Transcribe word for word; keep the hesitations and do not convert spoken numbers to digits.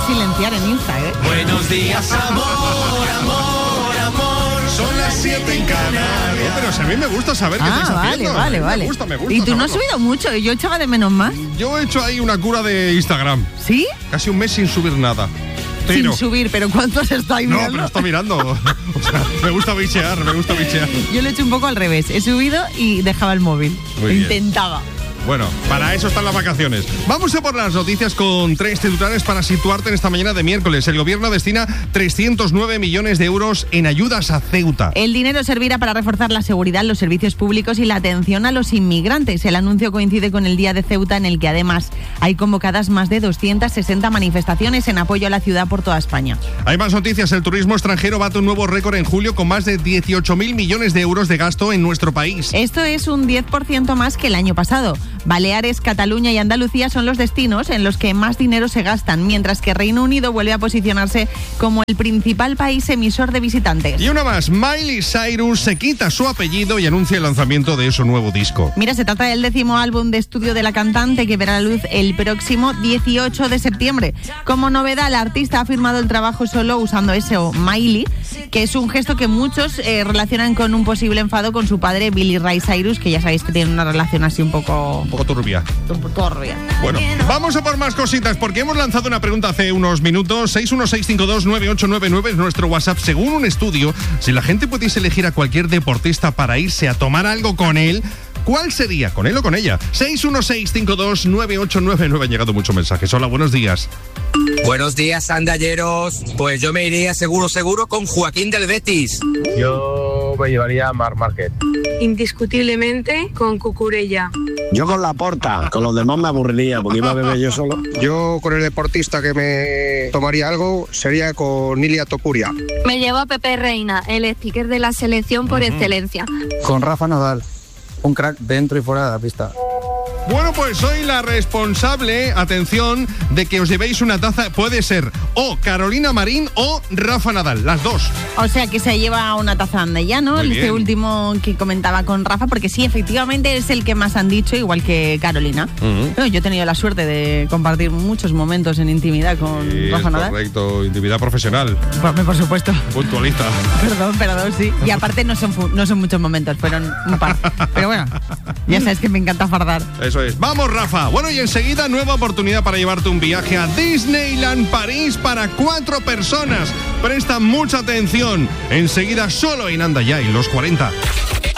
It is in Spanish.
silenciar en Insta, ¿eh? Buenos días, amor, amor, amor. Son las siete en Canarias. Pero si a mí me gusta saber qué Ah, estáis vale, haciendo. vale, vale. Me gusta, me gusta Y tú no has saberlo. subido mucho, yo echaba de menos más. Yo he hecho ahí una cura de Instagram. ¿Sí? Casi un mes sin subir nada. Pero, Sin subir, pero ¿cuántos estáis no, mirando? pero está mirando. O sea, me gusta bichear, me gusta bichear. Yo lo he hecho un poco al revés. He subido y dejaba el móvil. Muy bien. Intentaba. Bueno, para eso están las vacaciones. Vamos a por las noticias con tres titulares para situarte en esta mañana de miércoles. El gobierno destina trescientos nueve millones de euros en ayudas a Ceuta. El dinero servirá para reforzar la seguridad, los servicios públicos y la atención a los inmigrantes. El anuncio coincide con el Día de Ceuta, en el que además hay convocadas más de doscientas sesenta manifestaciones en apoyo a la ciudad por toda España. Hay más noticias. El turismo extranjero bate un nuevo récord en julio con más de dieciocho mil millones de euros de gasto en nuestro país. Esto es un diez por ciento más que el año pasado. Baleares, Cataluña y Andalucía son los destinos en los que más dinero se gastan, mientras que Reino Unido vuelve a posicionarse como el principal país emisor de visitantes. Y una más, Miley Cyrus se quita su apellido y anuncia el lanzamiento de su nuevo disco. Mira, se trata del décimo álbum de estudio de la cantante, que verá la luz el próximo dieciocho de septiembre. Como novedad, la artista ha firmado el trabajo solo usando ese o Miley, que es un gesto que muchos eh, relacionan con un posible enfado con su padre, Billy Ray Cyrus, que ya sabéis que tiene una relación así un poco... Un poco turbia. turbia. Bueno, vamos a por más cositas, porque hemos lanzado una pregunta hace unos minutos. seis uno seis cinco dos nueve ocho nueve nueve es nuestro WhatsApp. Según un estudio, si la gente pudiese elegir a cualquier deportista para irse a tomar algo con él, ¿cuál sería? ¿Con él o con ella? seis uno seis cinco dos nueve ocho nueve nueve. Han llegado muchos mensajes. Hola, buenos días. Buenos días, andalleros. Pues yo me iría seguro, seguro con Joaquín del Betis. Yo me llevaría a Marc Márquez. Indiscutiblemente con Cucurella. Yo con Laporta, con los demás me aburriría porque iba a beber yo solo. Yo con el deportista que me tomaría algo sería con Ilia Topuria. Me llevo a Pepe Reina, el sticker de la selección por uh-huh. excelencia. Con Rafa Nadal, un crack dentro y fuera de la pista. Bueno, pues soy la responsable, atención, de que os llevéis una taza. Puede ser o Carolina Marín o Rafa Nadal, las dos. O sea que se lleva una taza anda ya, ¿no? Muy Este bien. último que comentaba con Rafa, porque sí, efectivamente es el que más han dicho, igual que Carolina. Uh-huh. Bueno, yo he tenido la suerte de compartir muchos momentos en intimidad con sí, Rafa es Nadal. Correcto, intimidad profesional. Por, por supuesto. Puntualista. Perdón, perdón, sí. Y aparte no son, no son muchos momentos, fueron un par. Pero bueno, ya sabes que me encanta fardar. Eso es. Vamos, Rafa. Bueno, y enseguida nueva oportunidad para llevarte un viaje a Disneyland París para cuatro personas. Presta mucha atención. Enseguida solo en Anda Ya y los cuarenta.